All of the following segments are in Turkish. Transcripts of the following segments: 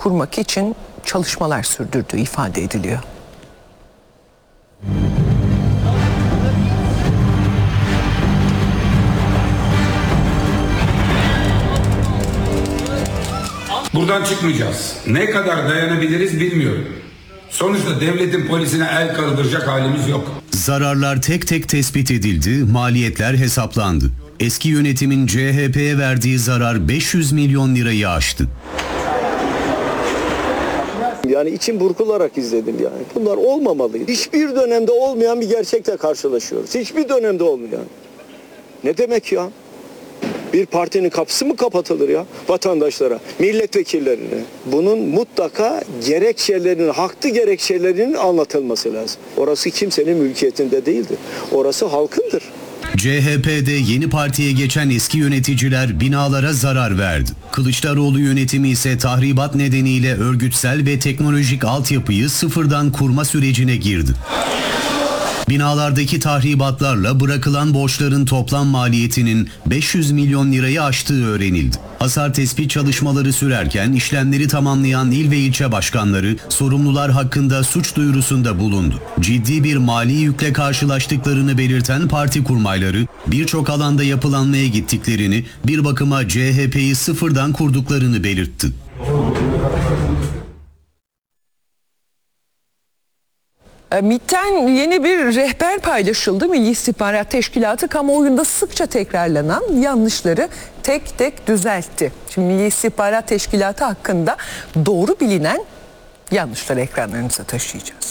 kurmak için çalışmalar sürdürdüğü ifade ediliyor. Buradan çıkmayacağız. Ne kadar dayanabiliriz bilmiyorum. Sonuçta devletin polisine el kaldıracak halimiz yok. Zararlar tek tek tespit edildi, maliyetler hesaplandı. Eski yönetimin CHP'ye verdiği zarar 500 milyon lirayı aştı. Yani içim burkularak izledim yani. Bunlar olmamalıydı. Hiçbir dönemde olmayan bir gerçekle karşılaşıyoruz. Hiçbir dönemde olmayan. Ne demek ya? Bir partinin kapısı mı kapatılır ya vatandaşlara, milletvekillerine? Bunun mutlaka gerekçelerinin, haklı gerekçelerinin anlatılması lazım. Orası kimsenin mülkiyetinde değildir. Orası halkındır. CHP'de yeni partiye geçen eski yöneticiler binalara zarar verdi. Kılıçdaroğlu yönetimi ise tahribat nedeniyle örgütsel ve teknolojik altyapıyı sıfırdan kurma sürecine girdi. Binalardaki tahribatlarla bırakılan borçların toplam maliyetinin 500 milyon lirayı aştığı öğrenildi. Hasar tespit çalışmaları sürerken işlemleri tamamlayan il ve ilçe başkanları sorumlular hakkında suç duyurusunda bulundu. Ciddi bir mali yükle karşılaştıklarını belirten parti kurmayları birçok alanda yapılanmaya gittiklerini, bir bakıma CHP'yi sıfırdan kurduklarını belirtti. MİT'ten yeni bir rehber paylaşıldı. Milli İstihbarat Teşkilatı kamuoyunda sıkça tekrarlanan yanlışları tek tek düzeltti. Şimdi Milli İstihbarat Teşkilatı hakkında doğru bilinen yanlışları ekranlarınıza taşıyacağız.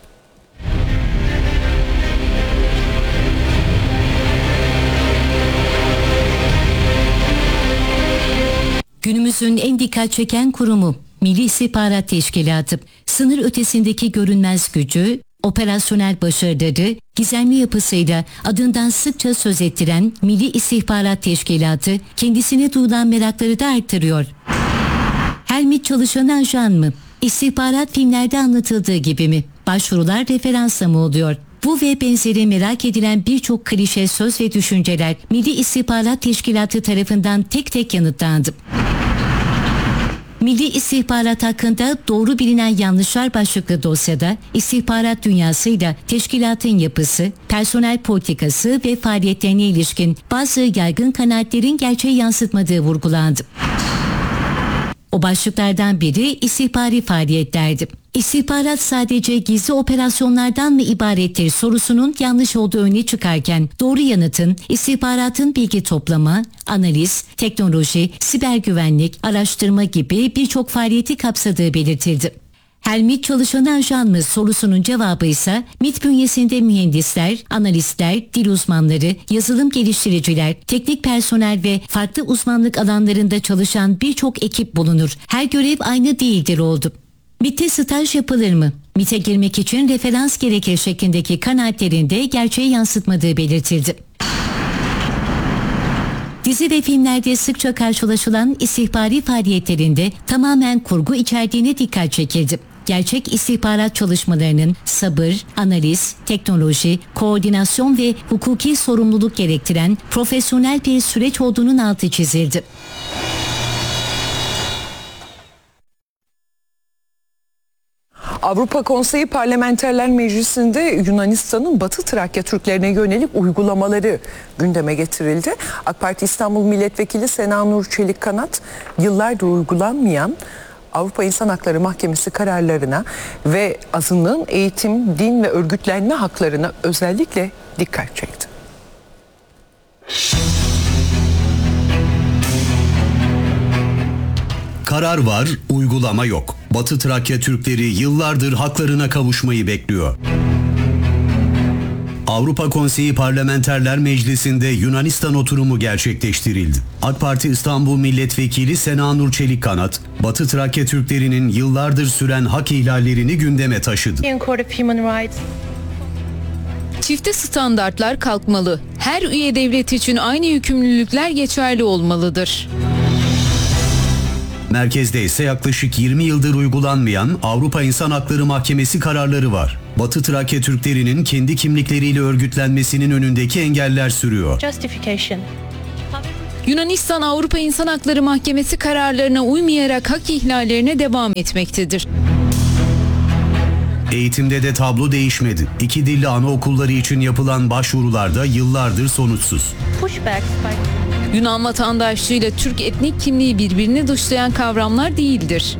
Günümüzün en dikkat çeken kurumu Milli İstihbarat Teşkilatı, sınır ötesindeki görünmez gücü, operasyonel başarıları, gizemli yapısıyla adından sıkça söz ettiren Milli İstihbarat Teşkilatı kendisine duyulan merakları da arttırıyor. Her MİT çalışanı ajan mı? İstihbarat filmlerde anlatıldığı gibi mi? Başvurular referansla mı oluyor? Bu ve benzeri merak edilen birçok klişe söz ve düşünceler Milli İstihbarat Teşkilatı tarafından tek tek yanıtlandı. Milli İstihbarat hakkında doğru bilinen yanlışlar başlıklı dosyada istihbarat dünyasıyla teşkilatın yapısı, personel politikası ve faaliyetlerine ilişkin bazı yaygın kanaatlerin gerçeği yansıtmadığı vurgulandı. O başlıklardan biri istihbari faaliyetlerdi. İstihbarat sadece gizli operasyonlardan mı ibarettir sorusunun yanlış olduğu öne çıkarken doğru yanıtın istihbaratın bilgi toplama, analiz, teknoloji, siber güvenlik, araştırma gibi birçok faaliyeti kapsadığı belirtildi. Her MİT çalışanı ajan mı sorusunun cevabı ise MİT bünyesinde mühendisler, analistler, dil uzmanları, yazılım geliştiriciler, teknik personel ve farklı uzmanlık alanlarında çalışan birçok ekip bulunur. Her görev aynı değildir oldu. MİT'te staj yapılır mı? MİT'e girmek için referans gerekir şeklindeki kanaatlerinde gerçeği yansıtmadığı belirtildi. Dizi ve filmlerde sıkça karşılaşılan istihbari faaliyetlerinde tamamen kurgu içerdiğine dikkat çekildi. Gerçek istihbarat çalışmalarının sabır, analiz, teknoloji, koordinasyon ve hukuki sorumluluk gerektiren profesyonel bir süreç olduğunun altı çizildi. Avrupa Konseyi Parlamenterler Meclisi'nde Yunanistan'ın Batı Trakya Türklerine yönelik uygulamaları gündeme getirildi. AK Parti İstanbul Milletvekili Sena Nur Çelikkanat yıllardır uygulanmayan Avrupa İnsan Hakları Mahkemesi kararlarına ve azınlığın eğitim, din ve örgütlenme haklarına özellikle dikkat çekti. Karar var, uygulama yok. Batı Trakya Türkleri yıllardır haklarına kavuşmayı bekliyor. Avrupa Konseyi Parlamenterler Meclisi'nde Yunanistan oturumu gerçekleştirildi. AK Parti İstanbul Milletvekili Sena Nur Çelikkanat, Batı Trakya Türklerinin yıllardır süren hak ihlallerini gündeme taşıdı. Çifte standartlar kalkmalı. Her üye devlet için aynı yükümlülükler geçerli olmalıdır. Merkezde ise yaklaşık 20 yıldır uygulanmayan Avrupa İnsan Hakları Mahkemesi kararları var. Batı Trakya Türklerinin kendi kimlikleriyle örgütlenmesinin önündeki engeller sürüyor. Yunanistan Avrupa İnsan Hakları Mahkemesi kararlarına uymayarak hak ihlallerine devam etmektedir. Eğitimde de tablo değişmedi. İki dilli anaokulları için yapılan başvurularda yıllardır sonuçsuz. Yunan vatandaşlığıyla Türk etnik kimliği birbirini dışlayan kavramlar değildir.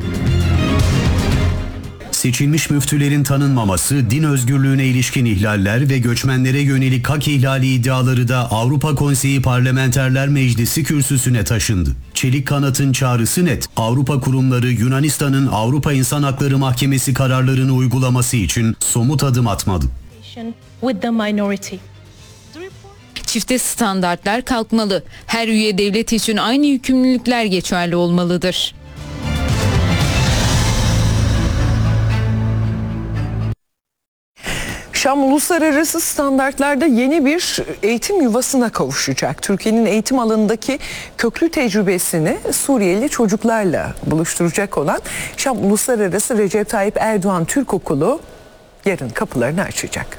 Seçilmiş müftülerin tanınmaması, din özgürlüğüne ilişkin ihlaller ve göçmenlere yönelik hak ihlali iddiaları da Avrupa Konseyi Parlamenterler Meclisi kürsüsüne taşındı. Çelik Kanat'ın çağrısı net. Avrupa kurumları Yunanistan'ın Avrupa İnsan Hakları Mahkemesi kararlarını uygulaması için somut adım atmadı. Çifte standartlar kalkmalı. Her üye devlet için aynı yükümlülükler geçerli olmalıdır. Şam uluslararası standartlarda yeni bir eğitim yuvasına kavuşacak. Türkiye'nin eğitim alanındaki köklü tecrübesini Suriyeli çocuklarla buluşturacak olan Şam Uluslararası Recep Tayyip Erdoğan Türk Okulu yarın kapılarını açacak.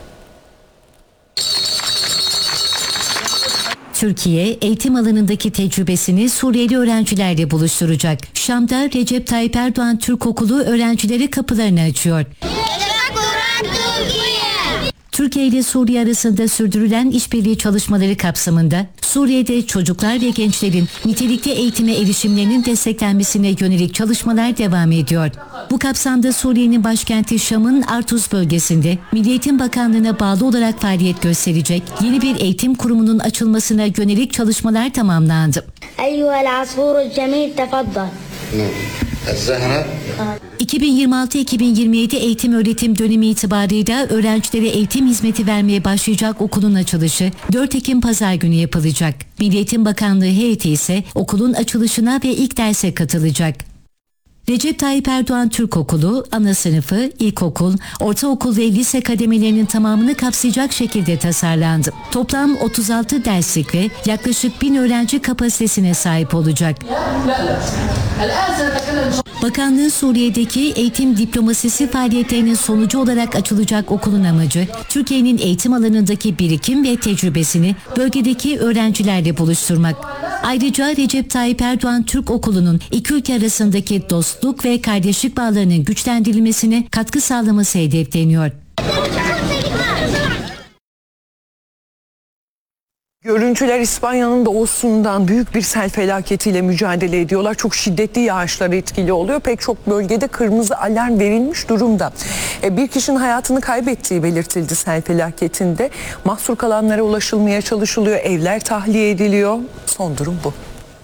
Türkiye, eğitim alanındaki tecrübesini Suriyeli öğrencilerle buluşturacak. Şam'da Recep Tayyip Erdoğan Türk Okulu öğrencilere kapılarını açıyor. Türkiye ile Suriye arasında sürdürülen işbirliği çalışmaları kapsamında Suriye'de çocuklar ve gençlerin nitelikli eğitime erişimlerinin desteklenmesine yönelik çalışmalar devam ediyor. Bu kapsamda Suriye'nin başkenti Şam'ın Artus bölgesinde Milli Eğitim Bakanlığı'na bağlı olarak faaliyet gösterecek yeni bir eğitim kurumunun açılmasına yönelik çalışmalar tamamlandı. 2026-2027 eğitim öğretim dönemi itibarıyla öğrencilere eğitim hizmeti vermeye başlayacak okulun açılışı 4 Ekim Pazar günü yapılacak. Milli Eğitim Bakanlığı heyeti ise okulun açılışına ve ilk derse katılacak. Recep Tayyip Erdoğan Türk Okulu, ana sınıfı, ilkokul, ortaokul ve lise kademelerinin tamamını kapsayacak şekilde tasarlandı. Toplam 36 derslik ve yaklaşık 1000 öğrenci kapasitesine sahip olacak. Bakanlığın Suriye'deki eğitim diplomasisi faaliyetlerinin sonucu olarak açılacak okulun amacı, Türkiye'nin eğitim alanındaki birikim ve tecrübesini bölgedeki öğrencilerle buluşturmak. Ayrıca Recep Tayyip Erdoğan Türk Okulu'nun iki ülke arasındaki dostluk ve kardeşlik bağlarının güçlendirilmesine katkı sağlaması hedefleniyor. Görüntüler İspanya'nın doğusundan büyük bir sel felaketiyle mücadele ediyorlar. Çok şiddetli yağışlar etkili oluyor. Pek çok bölgede kırmızı alarm verilmiş durumda. Bir kişinin hayatını kaybettiği belirtildi sel felaketinde. Mahsur kalanlara ulaşılmaya çalışılıyor. Evler tahliye ediliyor. Son durum bu.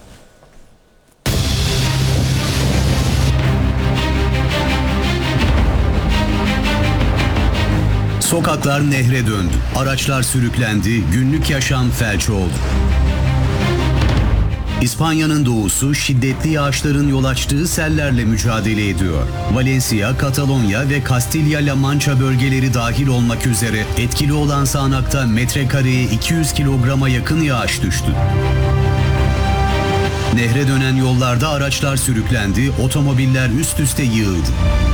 Sokaklar nehre döndü. Araçlar sürüklendi. Günlük yaşam felç oldu. İspanya'nın doğusu şiddetli yağışların yol açtığı sellerle mücadele ediyor. Valencia, Katalonya ve Kastilya-La Mancha bölgeleri dahil olmak üzere etkili olan sağanakta metrekareye 200 kilograma yakın yağış düştü. Nehre dönen yollarda araçlar sürüklendi, otomobiller üst üste yığıldı.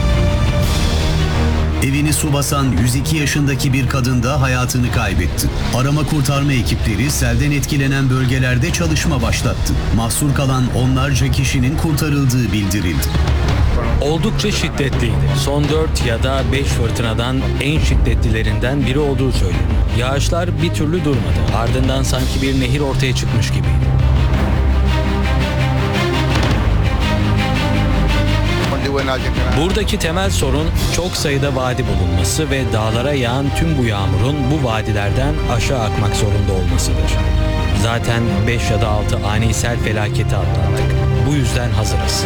Evini su basan 102 yaşındaki bir kadın da hayatını kaybetti. Arama kurtarma ekipleri selden etkilenen bölgelerde çalışma başlattı. Mahsur kalan onlarca kişinin kurtarıldığı bildirildi. Oldukça şiddetliydi. Son 4 ya da 5 fırtınadan en şiddetlilerinden biri olduğu söyleniyor. Yağışlar bir türlü durmadı. Ardından sanki bir nehir ortaya çıkmış gibiydi. Buradaki temel sorun çok sayıda vadi bulunması ve dağlara yağan tüm bu yağmurun bu vadilerden aşağı akmak zorunda olmasıdır. Zaten 5 ya da 6 ani sel felaketi atlattık. Bu yüzden hazırız.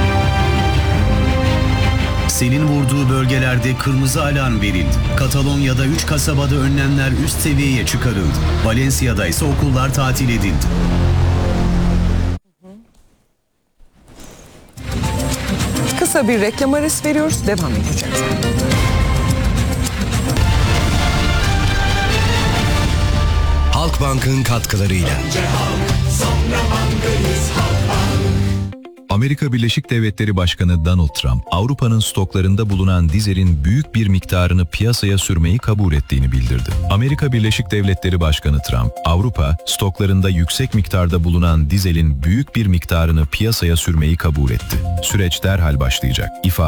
Selin vurduğu bölgelerde kırmızı alarm verildi. Katalonya'da 3 kasabada önlemler üst seviyeye çıkarıldı. Valencia'da ise okullar tatil edildi. Kısa bir reklam arası veriyoruz. Devam edeceğiz. Halkbank'ın katkılarıyla. Önce halk, sonra bankayız Halkbank. Amerika Birleşik Devletleri Başkanı Donald Trump, Avrupa'nın stoklarında bulunan dizelin büyük bir miktarını piyasaya sürmeyi kabul ettiğini bildirdi. Amerika Birleşik Devletleri Başkanı Trump, Avrupa, stoklarında yüksek miktarda bulunan dizelin büyük bir miktarını piyasaya sürmeyi kabul etti. Süreç derhal başlayacak,